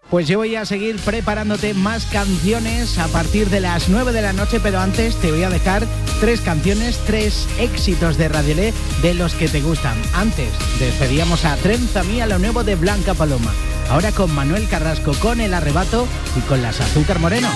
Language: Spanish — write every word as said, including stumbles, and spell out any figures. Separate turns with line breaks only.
Pues yo voy a seguir preparándote más canciones a partir de las nueve de la noche, pero antes te voy a dejar tres canciones, tres éxitos de Radiolé de los que te gustan. Antes despedíamos a Trenza Mía, lo nuevo de Blanca Paloma. Ahora con Manuel Carrasco, con El Arrebato y con las Azúcar Moreno.